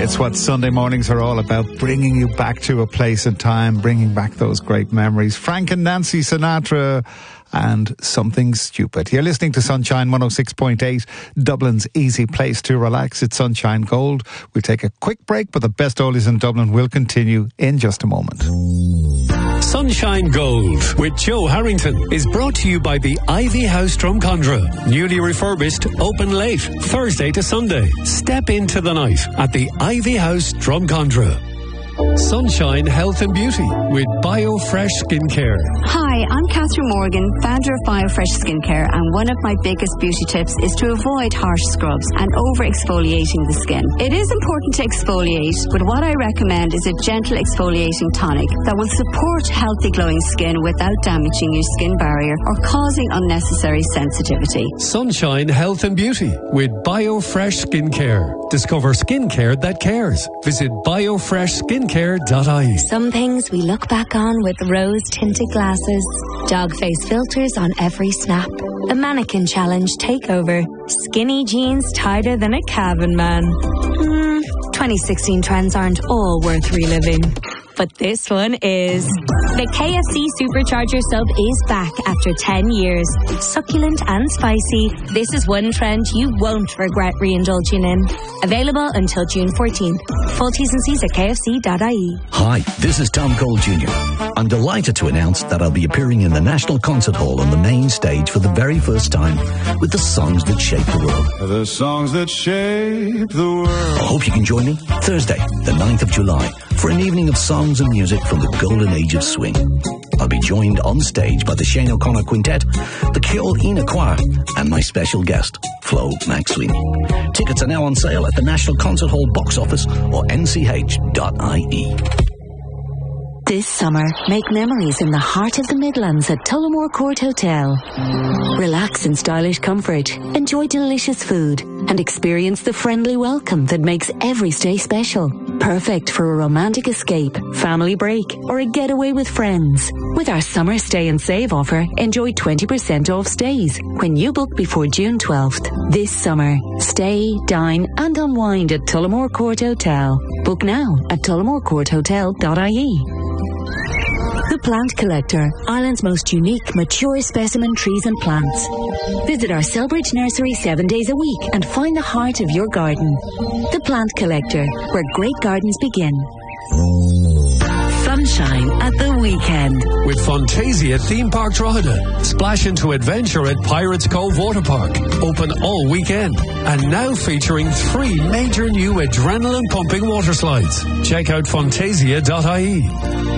It's what Sunday mornings are all about, bringing you back to a place and time, bringing back those great memories. Frank and Nancy Sinatra and Something Stupid. You're listening to Sunshine 106.8, Dublin's easy place to relax. It's Sunshine Gold. We'll take a quick break, but the best oldies in Dublin will continue in just a moment. Sunshine Gold with Joe Harrington is brought to you by the Ivy House Drumcondra. Newly refurbished, open late, Thursday to Sunday. Step into the night at the Ivy House Drumcondra. Sunshine Health and Beauty with BioFresh Skincare. Hi, I'm Catherine Morgan, founder of BioFresh Skincare, and one of my biggest beauty tips is to avoid harsh scrubs and over-exfoliating the skin. It is important to exfoliate, but what I recommend is a gentle exfoliating tonic that will support healthy glowing skin without damaging your skin barrier or causing unnecessary sensitivity. Sunshine Health and Beauty with BioFresh Skincare. Discover skincare that cares. Visit biofreshskincare.ie. Some things we look back on with rose-tinted glasses, dog face filters on every snap, a mannequin challenge takeover, skinny jeans tighter than a cabin man. 2016 trends aren't all worth reliving. But this one is. The KFC Supercharger sub is back after 10 years. Succulent and spicy, this is one trend you won't regret re-indulging in. Available until June 14th. Full T's and C's at kfc.ie. Hi, this is Tom Cole Jr. I'm delighted to announce that I'll be appearing in the National Concert Hall on the main stage for the very first time with the songs that shape the world. The songs that shape the world. I hope you can join me Thursday, the 9th of July, for an evening of songs and music from the golden age of swing. I'll be joined on stage by the Shane O'Connor Quintet, the Ceol Ina Choir, and my special guest, Flo McSweeney. Tickets are now on sale at the National Concert Hall box office or nch.ie. This summer, make memories in the heart of the Midlands at Tullamore Court Hotel. Relax in stylish comfort, enjoy delicious food, and experience the friendly welcome that makes every stay special. Perfect for a romantic escape, family break, or a getaway with friends. With our summer stay and save offer, enjoy 20% off stays when you book before June 12th. This summer, stay, dine, and unwind at Tullamore Court Hotel. Book now at tullamorecourthotel.ie. The Plant Collector, Ireland's most unique, mature specimen trees and plants. Visit our Selbridge nursery 7 days a week and find the heart of your garden. The Plant Collector, where great gardens begin. Sunshine at the weekend. With Fantasia Theme Park Drogheda. Splash into adventure at Pirates Cove Water Park. Open all weekend. And now featuring 3 major new adrenaline-pumping water slides. Check out fantasia.ie.